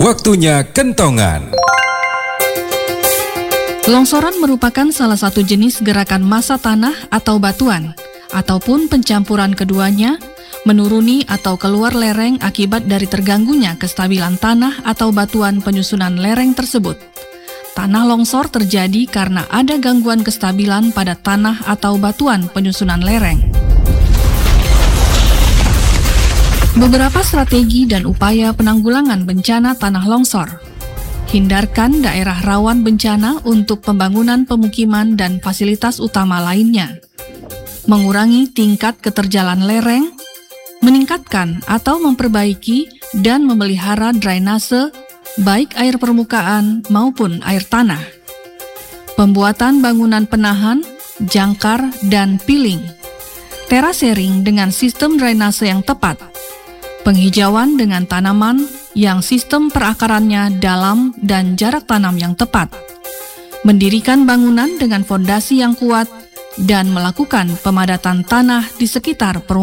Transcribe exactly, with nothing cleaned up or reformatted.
Waktunya kentongan. Longsoran merupakan salah satu jenis gerakan massa tanah atau batuan, ataupun pencampuran keduanya, menuruni atau keluar lereng akibat dari terganggunya kestabilan tanah atau batuan penyusunan lereng tersebut. Tanah longsor terjadi karena ada gangguan kestabilan pada tanah atau batuan penyusunan lereng. Beberapa strategi dan upaya penanggulangan bencana tanah longsor. Hindarkan daerah rawan bencana untuk pembangunan pemukiman dan fasilitas utama lainnya. Mengurangi tingkat keterjalan lereng, meningkatkan atau memperbaiki dan memelihara drainase, baik air permukaan maupun air tanah. Pembuatan bangunan penahan, jangkar, dan piling. Terasering dengan sistem drainase yang tepat. Penghijauan dengan tanaman yang sistem perakarannya dalam dan jarak tanam yang tepat. Mendirikan bangunan dengan fondasi yang kuat dan melakukan pemadatan tanah di sekitar perumahan.